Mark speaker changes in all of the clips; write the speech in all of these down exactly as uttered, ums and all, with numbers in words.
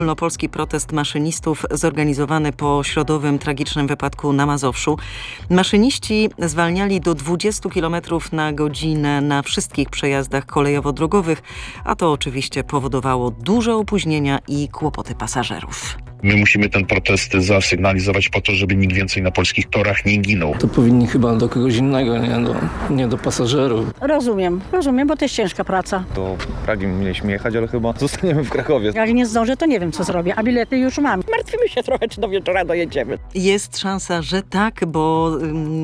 Speaker 1: Ogólnopolski protest maszynistów zorganizowany po środowym tragicznym wypadku na Mazowszu. Maszyniści zwalniali do dwudziestu kilometrów na godzinę na wszystkich przejazdach kolejowo-drogowych, a to oczywiście powodowało duże opóźnienia i kłopoty pasażerów.
Speaker 2: My musimy ten protest zasygnalizować po to, żeby nikt więcej na polskich torach nie ginął.
Speaker 3: To powinni chyba do kogoś innego, nie do, nie do pasażerów.
Speaker 4: Rozumiem, rozumiem, bo to jest ciężka praca.
Speaker 5: Do Pragi mieliśmy jechać, ale chyba zostaniemy w Krakowie.
Speaker 4: Jak nie zdążę, to nie wiem, co zrobię, a bilety już mam. Martwimy się trochę, czy do wieczora dojedziemy.
Speaker 1: Jest szansa, że tak, bo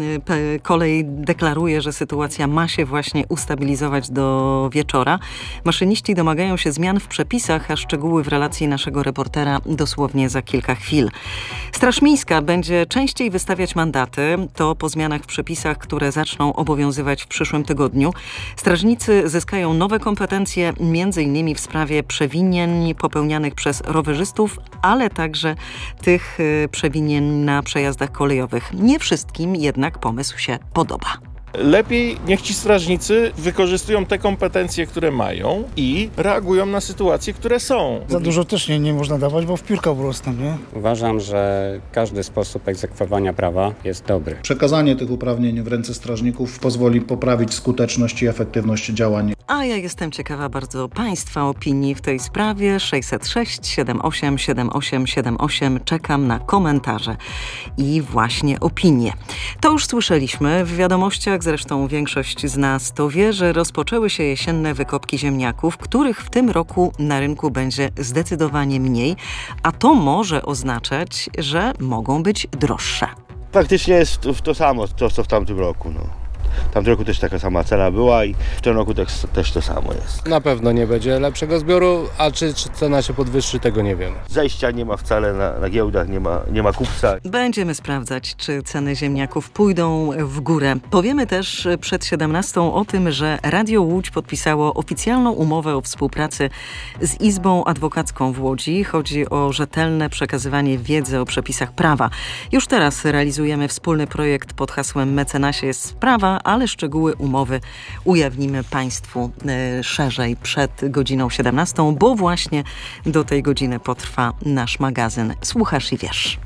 Speaker 1: y, kolej deklaruje, że sytuacja ma się właśnie ustabilizować do wieczora. Maszyniści domagają się zmian w przepisach, a szczegóły w relacji naszego reportera dosłownie za kilka chwil. Straż Miejska będzie częściej wystawiać mandaty. To po zmianach w przepisach, które zaczną obowiązywać w przyszłym tygodniu. Strażnicy zyskają nowe kompetencje, między innymi w sprawie przewinień popełnianych przez rowerzystów, ale także tych przewinień na przejazdach kolejowych. Nie wszystkim jednak pomysł się podoba.
Speaker 6: Lepiej niech ci strażnicy wykorzystują te kompetencje, które mają i reagują na sytuacje, które są.
Speaker 7: Za dużo też nie, nie można dawać, bo w piórka urosną, nie?
Speaker 8: Uważam, że każdy sposób egzekwowania prawa jest dobry.
Speaker 9: Przekazanie tych uprawnień w ręce strażników pozwoli poprawić skuteczność i efektywność działań.
Speaker 1: A ja jestem ciekawa bardzo Państwa opinii w tej sprawie. sześćset sześć siedem osiem siedem osiem siedem osiem. Czekam na komentarze i właśnie opinie. To już słyszeliśmy w wiadomościach, zresztą większość z nas to wie, że rozpoczęły się jesienne wykopki ziemniaków, których w tym roku na rynku będzie zdecydowanie mniej, a to może oznaczać, że mogą być droższe.
Speaker 10: Faktycznie jest to, to samo, to co w tamtym roku. No. W tamtym roku też taka sama cena była i w tym roku też, też to samo jest.
Speaker 11: Na pewno nie będzie lepszego zbioru, a czy, czy cena się podwyższy, tego nie wiem.
Speaker 10: Zejścia nie ma wcale na, na giełdach, nie ma, nie ma kupca.
Speaker 1: Będziemy sprawdzać, czy ceny ziemniaków pójdą w górę. Powiemy też przed siedemnastą o tym, że Radio Łódź podpisało oficjalną umowę o współpracy z Izbą Adwokacką w Łodzi. Chodzi o rzetelne przekazywanie wiedzy o przepisach prawa. Już teraz realizujemy wspólny projekt pod hasłem Mecenasie jest sprawa, ale szczegóły umowy ujawnimy Państwu y, szerzej przed godziną siedemnastą, bo właśnie do tej godziny potrwa nasz magazyn Słuchasz i Wiesz.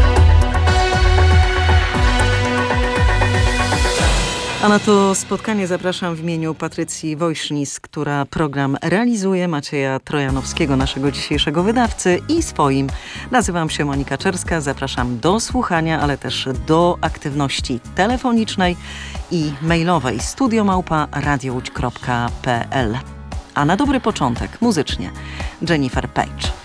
Speaker 1: A na to spotkanie zapraszam w imieniu Patrycji Wojsznis, która program realizuje, Macieja Trojanowskiego, naszego dzisiejszego wydawcy, i swoim. Nazywam się Monika Czerska, zapraszam do słuchania, ale też do aktywności telefonicznej i mailowej studio małpa radiołódź kropka p l. A na dobry początek muzycznie Jennifer Page.